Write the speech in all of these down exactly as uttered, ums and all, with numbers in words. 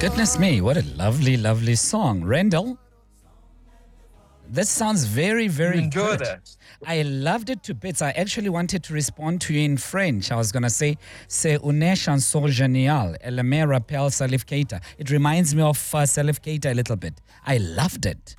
Goodness me, what a lovely, lovely song. Rendell, this sounds very, very you enjoy good. that? I loved it to bits. I actually wanted to respond to you in French. I was going to say, c'est une chanson géniale. Elle me rappelle Salif Keita. It reminds me of uh, Salif Keita a little bit. I loved it.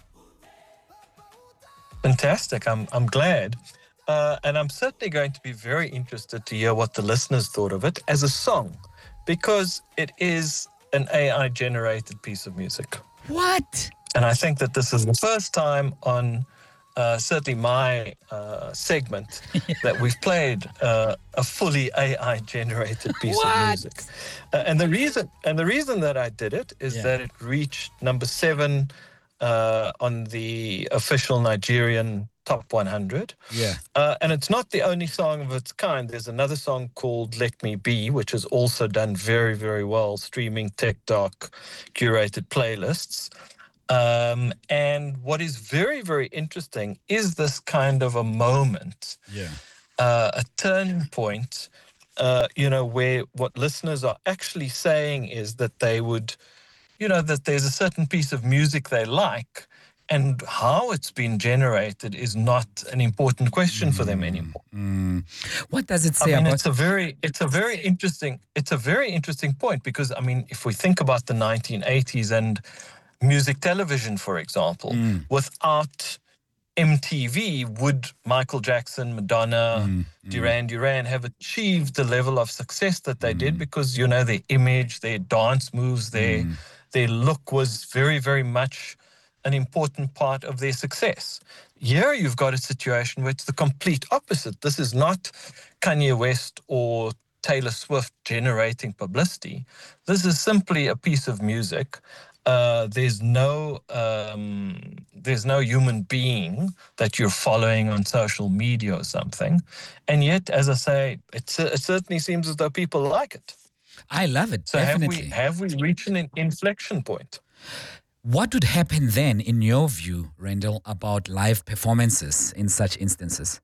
Fantastic. I'm I'm glad. Uh, and I'm certainly going to be very interested to hear what the listeners thought of it as a song, because it is an A I-generated piece of music. What? And I think that this is the first time on uh, certainly my uh, segment that we've played uh, a fully A I-generated piece What? of music. Uh, and the reason and the reason that I did it is Yeah. that it reached number seven uh, on the official Nigerian Top one hundred. Yeah. Uh, and it's not the only song of its kind. There's another song called Let Me Be, which has also done very, very well, streaming TikTok, curated playlists. Um, and what is very, very interesting is this kind of a moment, Yeah. uh, a turning point, uh, you know, where what listeners are actually saying is that they would, you know, that there's a certain piece of music they like, and how it's been generated is not an important question for them anymore. Mm. What does it I say mean, about... it's a very, it's a very interesting, it's a very interesting point, because I mean, if we think about the nineteen eighties and music television, for example, Mm. without M T V, would Michael Jackson, Madonna, Mm, Duran Duran have achieved the level of success that they did? Because, you know, their image, their dance moves, their their look was very, very much an important part of their success. Here you've got a situation where it's the complete opposite. This is not Kanye West or Taylor Swift generating publicity. This is simply a piece of music. Uh, there's no um, there's no human being that you're following on social media or something, and yet, as I say, it, it certainly seems as though people like it. I love it, So definitely. have we have we reached an inflection point? What would happen then, in your view, Rendell, about live performances in such instances?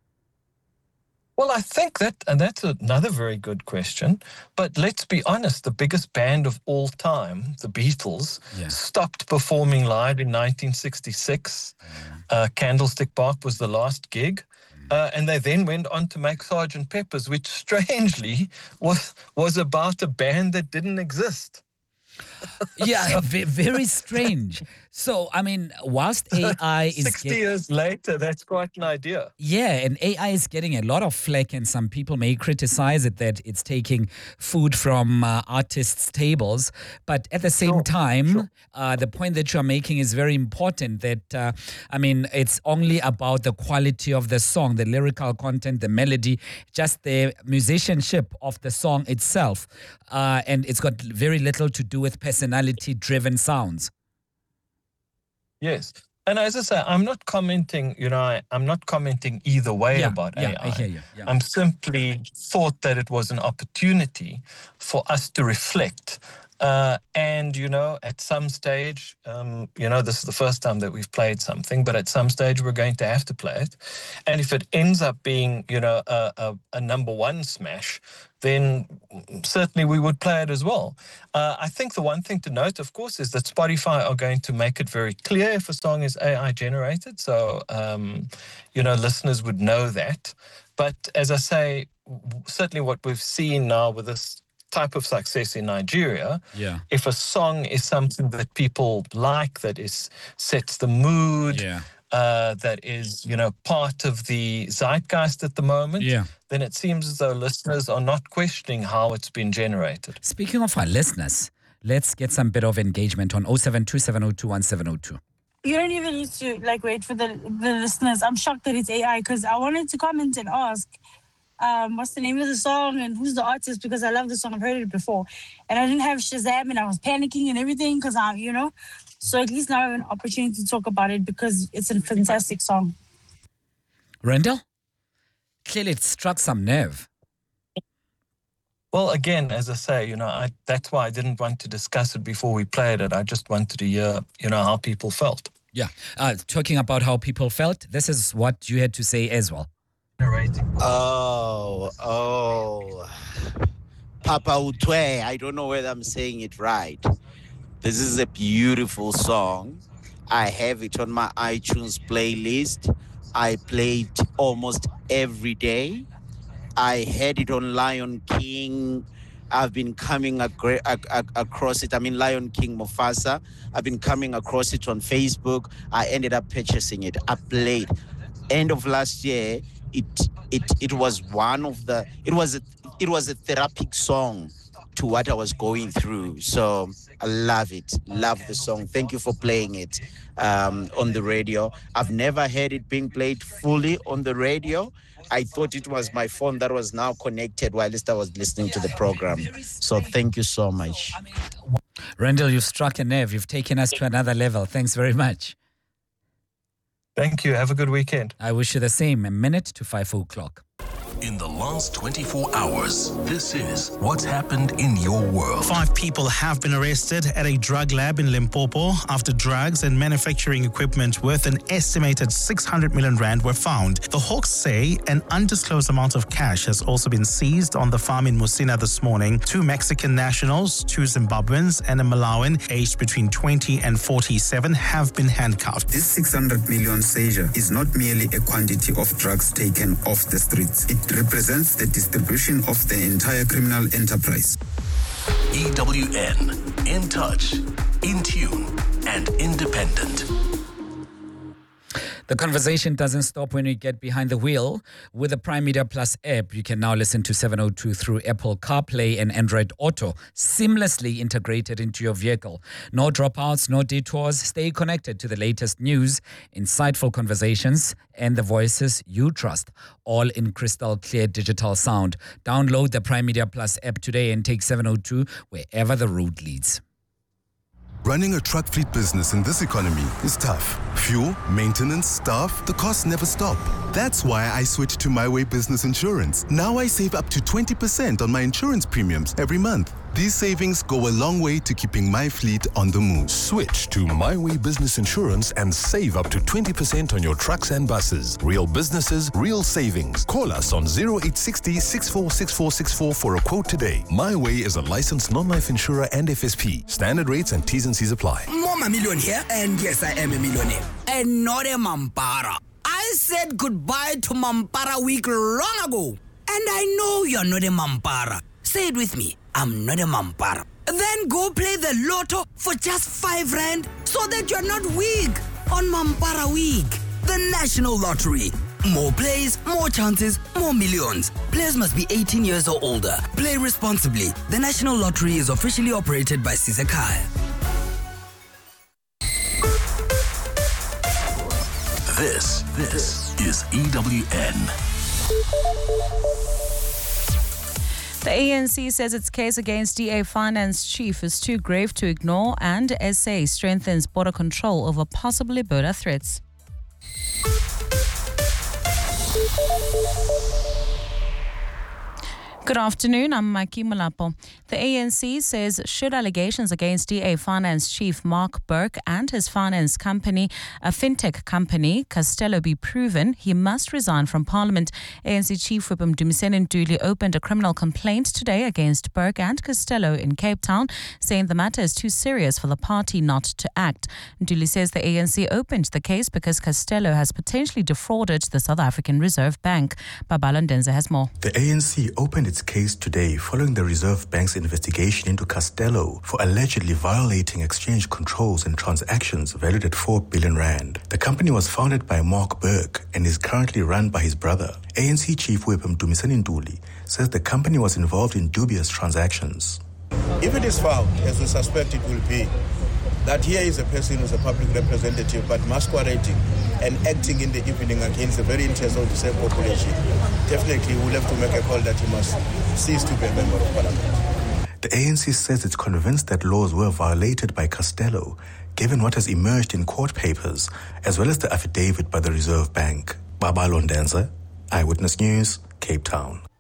Well, I think that, and that's another very good question. But let's be honest, the biggest band of all time, the Beatles, Yeah. stopped performing live in nineteen sixty-six. Uh, Candlestick Park was the last gig. Uh, and they then went on to make Sergeant Pepper's, which strangely was, was about a band that didn't exist. Yeah, ve- very strange. So, I mean, whilst A I is sixty get- years later, that's quite an idea. yeah, and A I is getting a lot of flack, and some people may criticize it that it's taking food from uh, artists' tables. But at the same Sure, time, sure. uh, the point that you're making is very important. That uh, I mean, it's only about the quality of the song, the lyrical content, the melody, just the musicianship of the song itself, uh, and it's got very little to do with personality-driven sounds. Yes. And as I say, I'm not commenting, you know, I, I'm not commenting either way Yeah, about yeah, A I. I hear you, yeah. I'm simply thought that it was an opportunity for us to reflect. Uh, and, you know, at some stage, um, you know, this is the first time that we've played something, but at some stage we're going to have to play it. And if it ends up being, you know, a, a, a number one smash, then certainly we would play it as well. Uh, I think the one thing to note, of course, is that Spotify are going to make it very clear if a song is A I generated. So, um, you know, listeners would know that. But as I say, w- certainly what we've seen now with this type of success in Nigeria, Yeah. if a song is something that people like, that is sets the mood, Yeah. uh, that is, you know, part of the zeitgeist at the moment, Yeah. then it seems as though listeners are not questioning how it's been generated. Speaking of our listeners, let's get some bit of engagement on oh seven two seven oh two one seven oh two. You don't even need to like wait for the the listeners. I'm shocked that it's A I because I wanted to comment and ask, um, what's the name of the song and who's the artist, because I love the song. I've heard it before, and I didn't have Shazam and I was panicking and everything because I, you know. So at least now I have an opportunity to talk about it because it's a fantastic song. Rendell, clearly it struck some nerve. Well, again, as I say, you know, I, that's why I didn't want to discuss it before we played it. I just wanted to hear, you know, how people felt. Yeah. Uh, talking about how people felt, this is what you had to say as well. Oh, oh. Papa Utwe, I don't know whether I'm saying it right. This is a beautiful song. I have it on my iTunes playlist. I play it almost every day. I heard it on Lion King. I've been coming ag- ag- ag- across it. I mean, Lion King Mufasa. I've been coming across it on Facebook. I ended up purchasing it. I played. End of last year, it it it was one of the. It was a, it was a therapeutic song to what I was going through. So I love it. Love the song. Thank you for playing it um, on the radio. I've never heard it being played fully on the radio. I thought it was my phone that was now connected while I was listening to the program. So thank you so much. Randall, you've struck a nerve. You've taken us to another level. Thanks very much. Thank you. Have a good weekend. I wish you the same. A minute to five o'clock. In the last twenty-four hours, this is what's happened in your world. Five people have been arrested at a drug lab in Limpopo after drugs and manufacturing equipment worth an estimated six hundred million rand were found. The Hawks say an undisclosed amount of cash has also been seized on the farm in Musina this morning. Two Mexican nationals, two Zimbabweans and a Malawian aged between twenty and forty-seven have been handcuffed. This six hundred million seizure is not merely a quantity of drugs taken off the streets. It represents the distribution of the entire criminal enterprise. E W N, in touch, in tune, and independent. The conversation doesn't stop when you get behind the wheel. With the Prime Media Plus app, you can now listen to seven oh two through Apple CarPlay and Android Auto, seamlessly integrated into your vehicle. No dropouts, no detours. Stay connected to the latest news, insightful conversations, and the voices you trust, all in crystal clear digital sound. Download the Prime Media Plus app today and take seven oh two wherever the road leads. Running a truck fleet business in this economy is tough. Fuel, maintenance, staff, the costs never stop. That's why I switched to My Way Business Insurance. Now I save up to twenty percent on my insurance premiums every month. These savings go a long way to keeping my fleet on the move. Switch to My Way Business Insurance and save up to twenty percent on your trucks and buses. Real businesses, real savings. Call us on zero eight six zero, six four six four six four for a quote today. My Way is a licensed non-life insurer and F S P. Standard rates and T's and C's apply. Mama Million here, and yes, I am a millionaire. And not a Mampara. I said goodbye to Mampara week long ago. And I know you're not a Mampara. Say it with me. I'm not a Mampara. Then go play the lotto for just five rand so that you're not weak on Mampara Week. The National Lottery. More plays, more chances, more millions. Players must be eighteen years or older. Play responsibly. The National Lottery is officially operated by Sisekhaya. This, this is E W N. The A N C says its case against D A Finance Chief is too grave to ignore, and S A strengthens border control over possible Ebola threats. Good afternoon, I'm Maki Mulapo. The A N C says should allegations against D A Finance Chief Mark Burke and his finance company, a fintech company, Castello, be proven, he must resign from Parliament. A N C Chief Whip Dumiseni Nduli opened a criminal complaint today against Burke and Castello in Cape Town, saying the matter is too serious for the party not to act. Nduli says the A N C opened the case because Castello has potentially defrauded the South African Reserve Bank. Babalo Ndenze has more. The A N C opened its case today following the Reserve Bank's investigation into Castello for allegedly violating exchange controls and transactions valued at four billion rand. The company was founded by Mark Burke and is currently run by his brother. A N C Chief Whip Dumiseni Nduli says the company was involved in dubious transactions. If it is found, as we suspect it will be, that here is a person who is a public representative but masquerading and acting in the evening against the very interests of the same population, definitely we will have to make a call that he must cease to be a member of Parliament. The A N C says it's convinced that laws were violated by Castello, given what has emerged in court papers, as well as the affidavit by the Reserve Bank. Babalo Ndenze, Eyewitness News, Cape Town.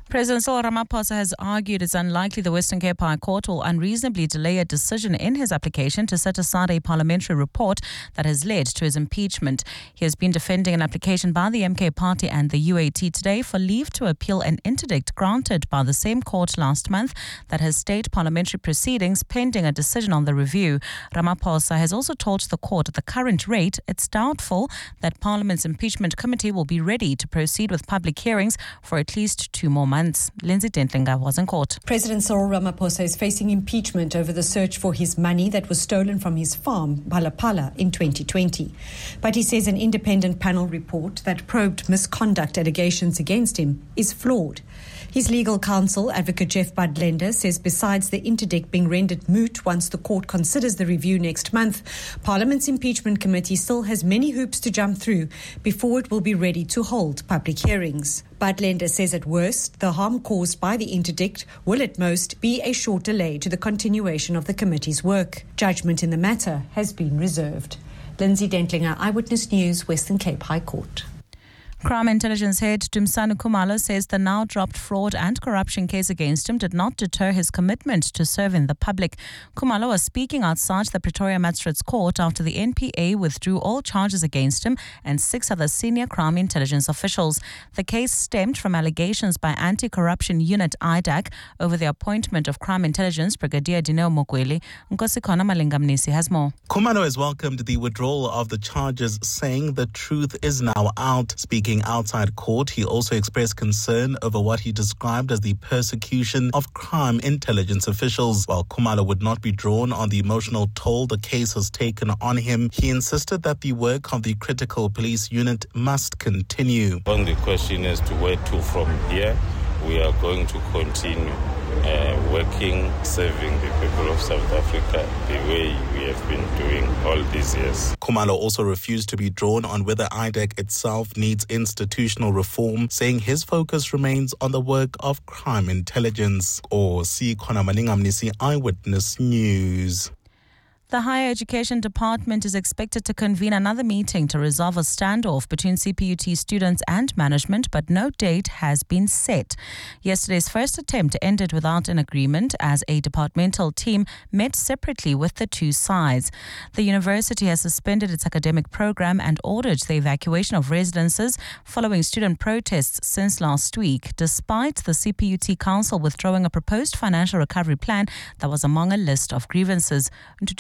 President Cyril Ramaphosa has argued it's unlikely the Western Cape High Court will unreasonably delay a decision in his application to set aside a parliamentary report that has led to his impeachment. He has been defending an application by the M K Party and the U A T today for leave to appeal an interdict granted by the same court last month that has stayed parliamentary proceedings pending a decision on the review. Ramaphosa has also told the court at the current rate it's doubtful that Parliament's impeachment committee will be ready to proceed with public hearings for at least two more months. Lindsay Dentlinger was in court. President Cyril Ramaphosa is facing impeachment over the search for his money that was stolen from his farm, Palapala, in twenty twenty. But he says an independent panel report that probed misconduct allegations against him is flawed. His legal counsel, Advocate Jeff Budlender, says besides the interdict being rendered moot once the court considers the review next month, Parliament's impeachment committee still has many hoops to jump through before it will be ready to hold public hearings. Budlender says at worst, the harm caused by the interdict will at most be a short delay to the continuation of the committee's work. Judgment in the matter has been reserved. Lindsay Dentlinger, Eyewitness News, Western Cape High Court. Crime Intelligence head Dumisani Khumalo says the now dropped fraud and corruption case against him did not deter his commitment to serving the public. Khumalo was speaking outside the Pretoria Magistrates Court after the N P A withdrew all charges against him and six other senior crime intelligence officials. The case stemmed from allegations by Anti-Corruption Unit I D A C over the appointment of Crime Intelligence Brigadier Dineo Mokweli. Nkosikona Malingamnisi has more. Khumalo has welcomed the withdrawal of the charges, saying the truth is now out. Speaking outside court, he also expressed concern over what he described as the persecution of crime intelligence officials. While Khumalo would not be drawn on the emotional toll the case has taken on him, he insisted that the work of the Critical Police Unit must continue. On the question as to where to from here, we are going to continue uh, working, serving the people of South Africa the way we have been doing all these years. Khumalo also refused to be drawn on whether I D A C itself needs institutional reform, saying his focus remains on the work of crime intelligence. Or see Khona Malingamnisi, Eyewitness News. The Higher Education Department is expected to convene another meeting to resolve a standoff between C P U T students and management, but no date has been set. Yesterday's first attempt ended without an agreement as a departmental team met separately with the two sides. The university has suspended its academic program and ordered the evacuation of residences following student protests since last week, despite the C P U T Council withdrawing a proposed financial recovery plan that was among a list of grievances.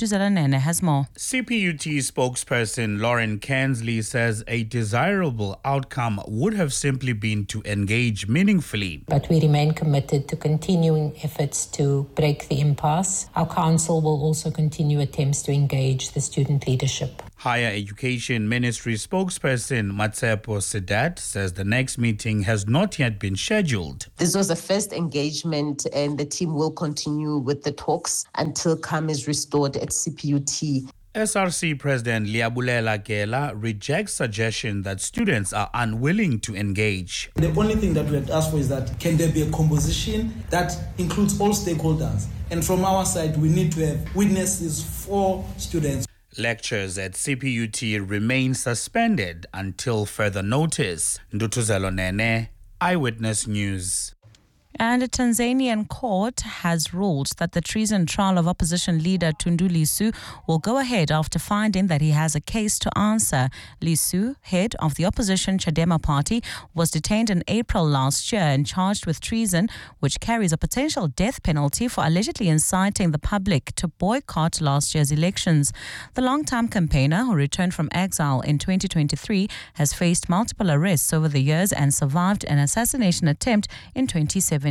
Has more. C P U T spokesperson Lauren Kansley says a desirable outcome would have simply been to engage meaningfully. But we remain committed to continuing efforts to break the impasse. Our council will also continue attempts to engage the student leadership. Higher Education Ministry spokesperson Matsepo Sedat says the next meeting has not yet been scheduled. This was the first engagement and the team will continue with the talks until calm is restored at C P U T. S R C President Liabulela Gela rejects suggestion that students are unwilling to engage. The only thing that we have asked for is that can there be a composition that includes all stakeholders? And from our side, we need to have witnesses for students. Lectures at C P U T remain suspended until further notice. Ndutuzelo Nene, Eyewitness News. And a Tanzanian court has ruled that the treason trial of opposition leader Tundu Lissu will go ahead after finding that he has a case to answer. Lissu, head of the opposition Chadema party, was detained in April last year and charged with treason, which carries a potential death penalty for allegedly inciting the public to boycott last year's elections. The longtime campaigner, who returned from exile in twenty twenty-three, has faced multiple arrests over the years and survived an assassination attempt in twenty seventeen.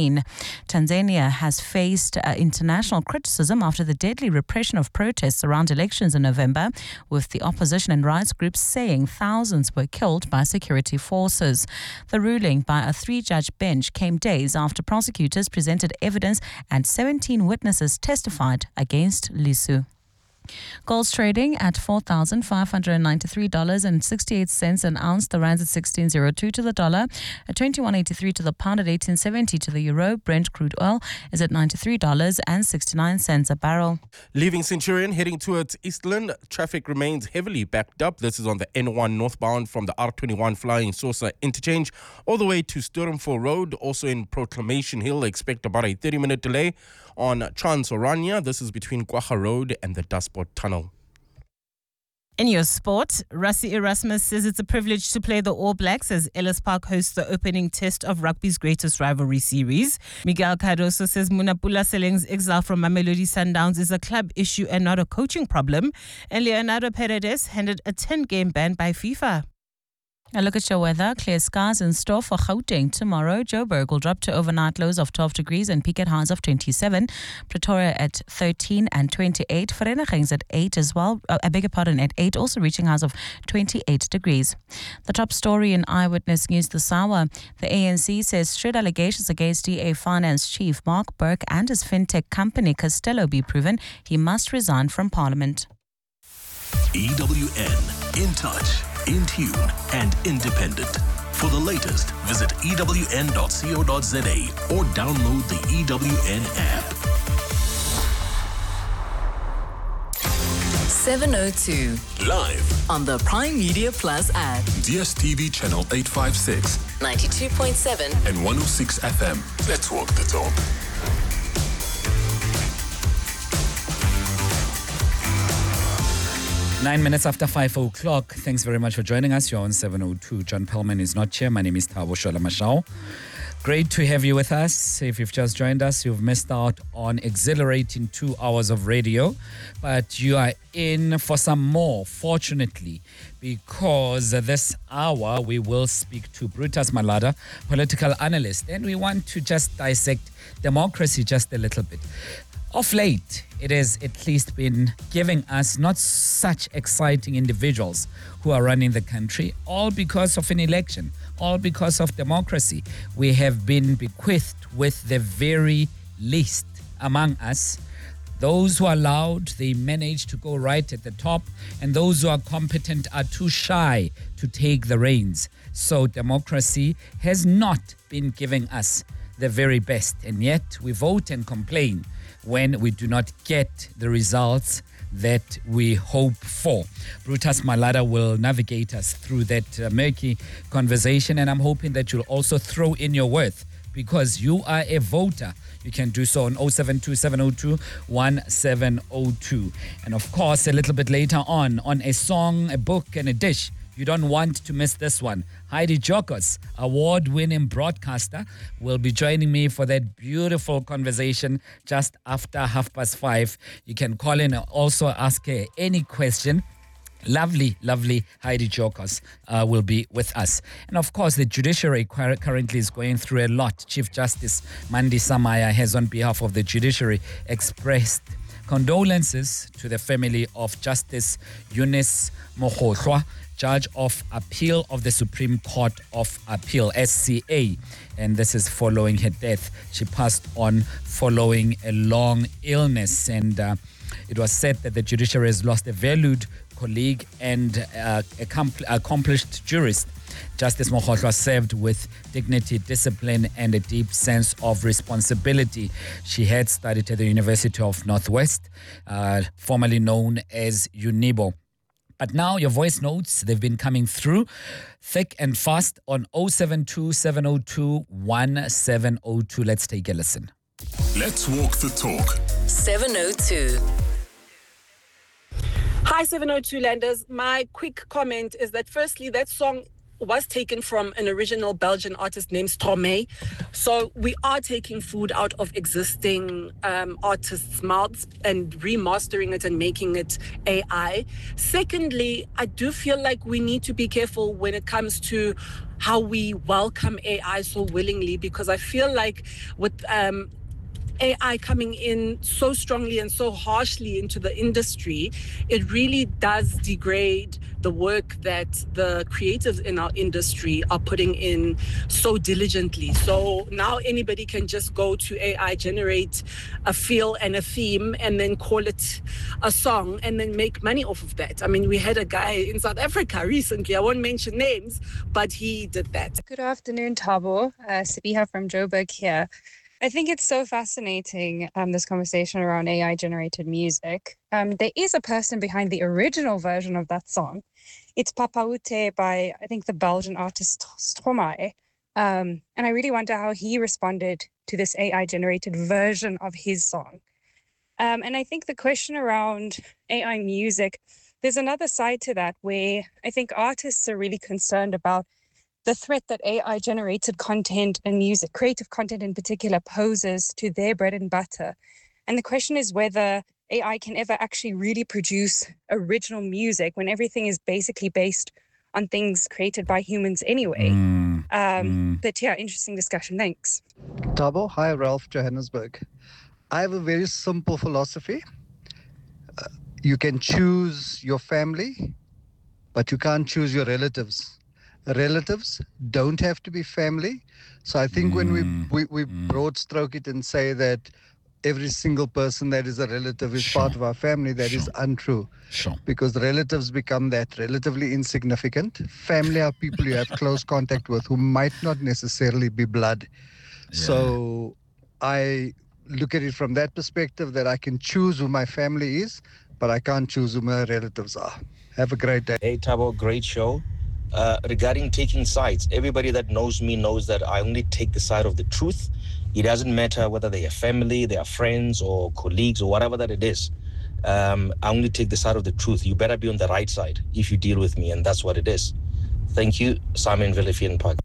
Tanzania has faced uh, international criticism after the deadly repression of protests around elections in November, with the opposition and rights groups saying thousands were killed by security forces. The ruling by a three-judge bench came days after prosecutors presented evidence and seventeen witnesses testified against Lissu. Gold's trading at four thousand five hundred ninety-three dollars and sixty-eight cents an ounce. The rand's at sixteen oh two to the dollar, at twenty-one eighty-three to the pound, at eighteen seventy to the euro. Brent crude oil is at ninety-three dollars and sixty-nine cents a barrel. Leaving Centurion, heading towards Eastland, traffic remains heavily backed up. This is on the N one northbound from the R twenty-one Flying Saucer interchange all the way to Sturmford Road. Also in Proclamation Hill, expect about a thirty minute delay on Trans-Orania. This is between Kwacha Road and the Dustport Tunnel. In your sport, Rassie Erasmus says it's a privilege to play the All Blacks as Ellis Park hosts the opening test of rugby's greatest rivalry series. Miguel Cardoso says Munapula Seleng's exile from Mamelodi Sundowns is a club issue and not a coaching problem. And Leonardo Paredes handed a ten-game ban by FIFA. A look at your weather. Clear skies in store for Gauteng tomorrow. Joburg will drop to overnight lows of twelve degrees and peak at highs of twenty-seven. Pretoria at thirteen and twenty-eight. Vereeniging's at eight as well. Uh, I beg your pardon, at eight, also reaching highs of twenty-eight degrees. The top story in Eyewitness News this hour. The A N C says should allegations against D A Finance Chief Mark Burke and his fintech company Castello be proven, he must resign from Parliament. E W N, in touch, in tune and independent. For the latest, visit E W N dot co dot za or download the E W N app. seven oh two. Live on the Prime Media Plus app. D S T V channel eight fifty-six. ninety-two point seven. And one oh six F M. Let's walk the talk. Nine minutes after five o'clock. Thanks very much for joining us. You're on seven oh two. John Pellman is not here. My name is Thabo Shola Mashao. Great to have you with us. If you've just joined us, you've missed out on exhilarating two hours of radio, but you are in for some more, fortunately, because this hour we will speak to Brutus Malada, political analyst, and we want to just dissect democracy just a little bit. Of late, it has at least been giving us not such exciting individuals who are running the country, all because of an election, all because of democracy. We have been bequeathed with the very least among us. Those who are loud, they manage to go right at the top, and those who are competent are too shy to take the reins. So democracy has not been giving us the very best, and yet we vote and complain when we do not get the results that we hope for. Brutus Malada will navigate us through that uh, murky conversation, and I'm hoping that you'll also throw in your worth, because you are a voter. You can do so on oh seven two, seven oh two, one seven oh two. And of course, a little bit later on, on a song, a book, and a dish, you don't want to miss this one. Heidi Jokos, award-winning broadcaster, will be joining me for that beautiful conversation just after half past five. You can call in and also ask her any question. Lovely, lovely Heidi Jokos uh, will be with us. And of course, the judiciary currently is going through a lot. Chief Justice Mandi Samaya has, on behalf of the judiciary, expressed condolences to the family of Justice Eunice Mohotlwa, Judge of Appeal of the Supreme Court of Appeal, S C A. And this is following her death. She passed on following a long illness. And uh, it was said that the judiciary has lost a valued colleague and uh, accomplished jurist. Justice Mohotlwa served with dignity, discipline, and a deep sense of responsibility. She had studied at the University of Northwest, uh, formerly known as UNIBO. But now your voice notes, they've been coming through thick and fast on oh seven two, seven oh two, one seven oh two. Let's take a listen. Let's walk the talk. seven oh two. Hi, seven oh two Landers. My quick comment is that firstly, that song was taken from an original Belgian artist named Stromae. So we are taking food out of existing um, artists' mouths and remastering it and making it A I. Secondly, I do feel like we need to be careful when it comes to how we welcome A I so willingly, because I feel like with um, A I coming in so strongly and so harshly into the industry, it really does degrade the work that the creatives in our industry are putting in so diligently. So now anybody can just go to A I, generate a feel and a theme, and then call it a song, and then make money off of that. I mean, we had a guy in South Africa recently, I won't mention names, but he did that. Good afternoon, Thabo. Uh, Sabiha from Joburg here. I think it's so fascinating, um, this conversation around A I-generated music. Um, there is a person behind the original version of that song. It's Papa Ute by, I think, the Belgian artist Stromae. Um, and I really wonder how he responded to this A I-generated version of his song. Um, and I think the question around A I music, there's another side to that where I think artists are really concerned about the threat that A I-generated content and music, creative content in particular, poses to their bread and butter. And the question is whether A I can ever actually really produce original music when everything is basically based on things created by humans anyway. Mm. Um, Mm. But yeah, interesting discussion. Thanks. Thabo, hi, Ralph, Johannesburg. I have a very simple philosophy. Uh, you can choose your family, but you can't choose your relatives. Relatives don't have to be family. So I think when we, we, we broad stroke it and say that every single person that is a relative is Sure. part of our family, that Sure. is untrue. Sure. Because relatives become that, relatively insignificant. Family are people you have close contact with who might not necessarily be blood. So I look at it from that perspective, that I can choose who my family is, but I can't choose who my relatives are. Have a great day. Hey, Thabo, great show. Uh, regarding taking sides, everybody that knows me knows that I only take the side of the truth. It doesn't matter whether they are family, they are friends or colleagues or whatever that it is. Um, I only take the side of the truth. You better be on the right side if you deal with me, and that's what it is. Thank you, Simon Villefian Park.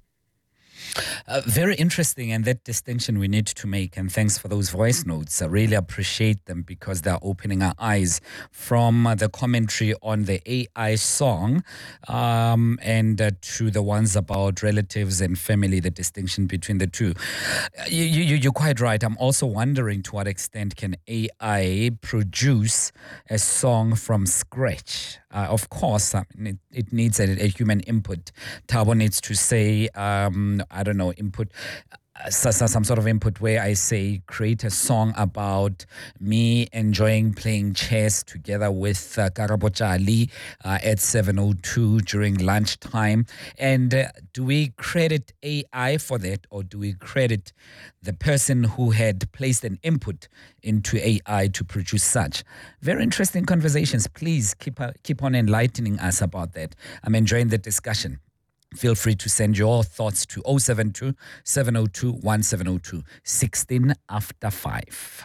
Uh, very interesting, and that distinction we need to make. And thanks for those voice notes. I really appreciate them because they're opening our eyes from uh, the commentary on the A I song um, and uh, to the ones about relatives and family, the distinction between the two. Uh, you, you, you're quite right. I'm also wondering to what extent can A I produce a song from scratch? Uh, of course, I mean, it, it needs a, a human input. Thabo needs to say, um, I don't know, input, uh, so, so some sort of input where I say, create a song about me enjoying playing chess together with uh, Karabo Jali uh, at seven oh two during lunchtime. And uh, do we credit A I for that, or do we credit the person who had placed an input into A I to produce such? Very interesting conversations. Please keep uh, keep on enlightening us about that. I'm enjoying the discussion. Feel free to send your thoughts to oh seven two, seven oh two, one seven oh two, sixteen after five.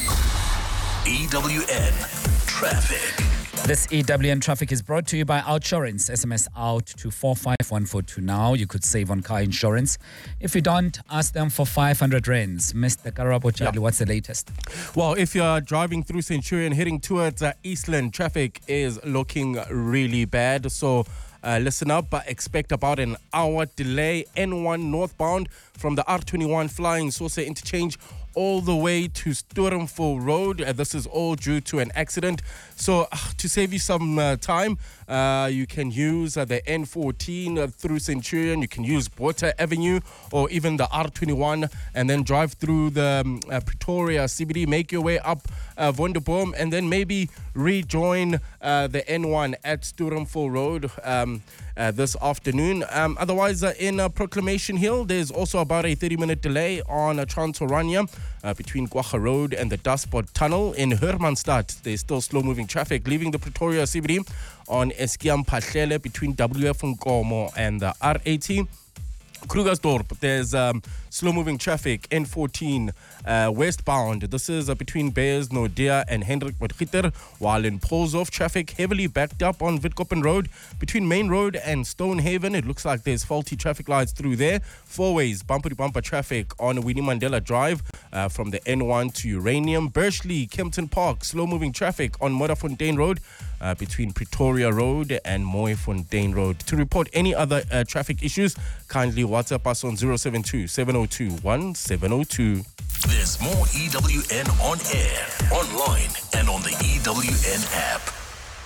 E W N Traffic. This E W N Traffic is brought to you by Outsurance. S M S out to four five one four two now. You could save on car insurance. If you don't, ask them for five hundred rands. Mister Karabo Charlie, what's the latest? Well, if you're driving through Centurion heading towards uh, Eastland, traffic is looking really bad. So Uh, listen up, but expect about an hour delay. N one northbound from the R twenty-one Flying Saucer interchange all the way to Sturmville Road. Uh, this is all due to an accident. So uh, to save you some uh, time, uh, you can use uh, the N fourteen uh, through Centurion. You can use Botha Avenue or even the R twenty-one and then drive through the um, uh, Pretoria C B D. Make your way up uh, Wonderboom and then maybe rejoin uh, the N one at Sturmville Road um, uh, this afternoon. Um, otherwise, uh, in uh, Proclamation Hill, there's also about a thirty-minute delay on uh, Trans-Orania uh, between Guacha Road and the Dustpot Tunnel. In Hermanstad, there's still slow-moving traffic leaving the Pretoria C B D on Eskiam Pahlele between W F Nkomo and the R eighty. Krugersdorp, there's um, slow-moving traffic, N fourteen uh, westbound. This is uh, between Bears, Nordea and Hendrik Potgieter, while in Polshof, traffic heavily backed up on Witkoppen Road between Main Road and Stonehaven. It looks like there's faulty traffic lights through there. Four ways, bumper-to-bumper traffic on Winnie Mandela Drive uh, from the N one to Uranium. Bursley, Kempton Park, slow-moving traffic on Modderfontein Road uh, between Pretoria Road and Mooifontein Road. To report any other uh, traffic issues, kindly WhatsApp us on zero seven two, seven oh two, one seven oh two. There's more E W N on air, online, and on the E W N app.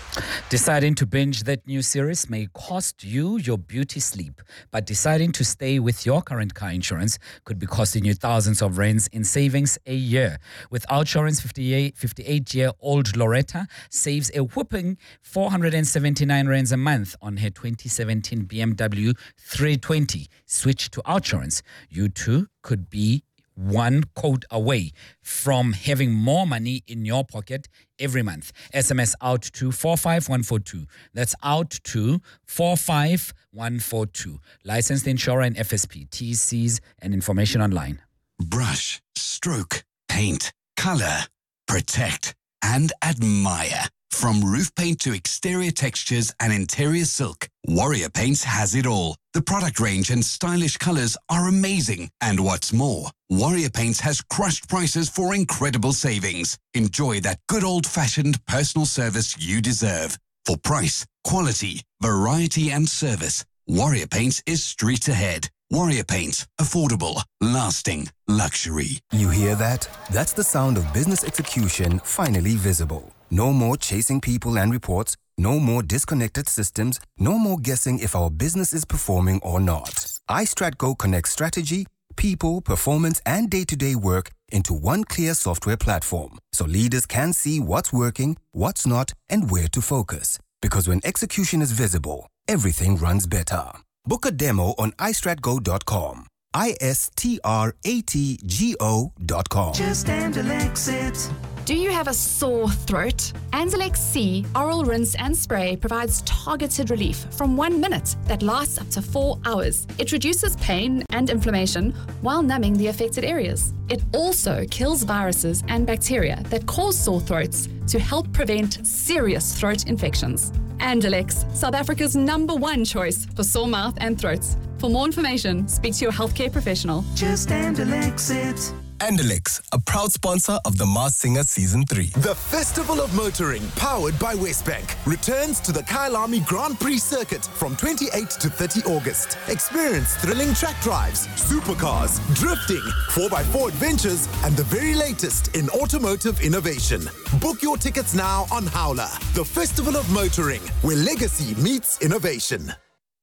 Deciding to binge that new series may cost you your beauty sleep, but deciding to stay with your current car insurance could be costing you thousands of rands in savings a year. With Outsurance, fifty-eight-year-old Loretta saves a whopping four hundred seventy-nine rands a month on her twenty seventeen B M W three twenty. Switch to Outsurance. You too could be one quote away from having more money in your pocket every month. S M S out to four five one four two. That's out to four five one four two. Licensed insurer and F S P. T Cs and information online. Brush, stroke, paint, color, protect, and admire. From roof paint to exterior textures and interior silk, Warrior Paints has it all. The product range and stylish colors are amazing. And what's more, Warrior Paints has crushed prices for incredible savings. Enjoy that good old-fashioned personal service you deserve. For price, quality, variety, and service, Warrior Paints is street ahead. Warrior Paints, affordable, lasting, luxury. You hear that? That's the sound of business execution finally visible. No more chasing people and reports, no more disconnected systems, no more guessing if our business is performing or not. iStratGo connects strategy, people, performance, and day-to-day work into one clear software platform, so leaders can see what's working, what's not, and where to focus. Because when execution is visible, everything runs better. Book a demo on i strat go dot com. I S T R A T G O dot com. Just Andalex it. Do you have a sore throat? Andalex C Oral Rinse and Spray provides targeted relief from one minute that lasts up to four hours. It reduces pain and inflammation while numbing the affected areas. It also kills viruses and bacteria that cause sore throats to help prevent serious throat infections. Andalex, South Africa's number one choice for sore mouth and throats. For more information, speak to your healthcare professional. Just Andalex it. Andalex, a proud sponsor of The Masked Singer Season three. The Festival of Motoring, powered by Westbank, returns to the Kyalami Grand Prix circuit from twenty-eighth to thirtieth August. Experience thrilling track drives, supercars, drifting, four by four adventures, and the very latest in automotive innovation. Book your tickets now on Howler. The Festival of Motoring, where legacy meets innovation.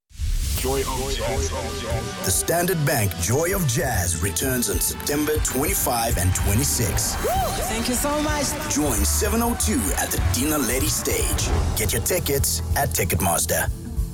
Joy of Jazz. The Standard Bank Joy of Jazz returns on September twenty-fifth and twenty-sixth. Thank you so much. Join seven oh two at the Dina Lady stage. Get your tickets at Ticketmaster.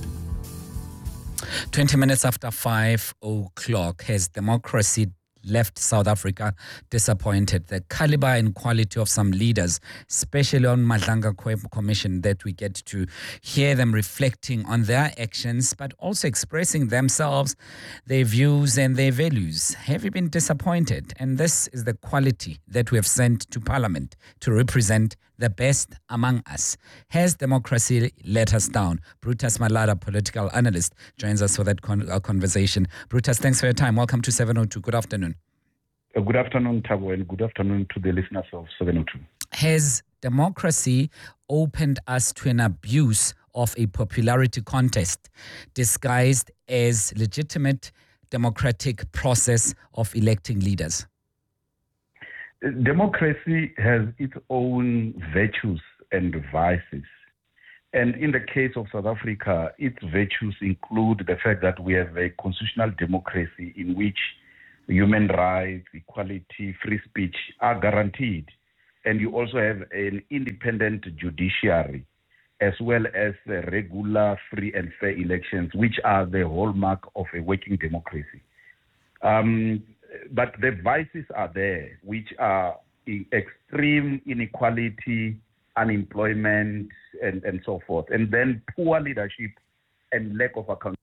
twenty minutes after five o'clock, has democracy left South Africa disappointed? The caliber and quality of some leaders, especially on Madlanga Commission, that we get to hear them reflecting on their actions, but also expressing themselves, their views and their values. Have you been disappointed? And this is the quality that we have sent to Parliament to represent the best among us. Has democracy let us down? Brutus Malada, political analyst, joins us for that con- uh, conversation. Brutus, thanks for your time. Welcome to seven oh two. Good afternoon. Uh, good afternoon, Tabo, and good afternoon to the listeners of seven oh two. Has democracy opened us to an abuse of a popularity contest disguised as legitimate democratic process of electing leaders? Democracy has its own virtues and vices. And in the case of South Africa, its virtues include the fact that we have a constitutional democracy in which human rights, equality, free speech are guaranteed. And you also have an independent judiciary, as well as regular, free and fair elections, which are the hallmark of a working democracy. Um, But the vices are there, which are extreme inequality, unemployment, and, and so forth. And then poor leadership and lack of accountability.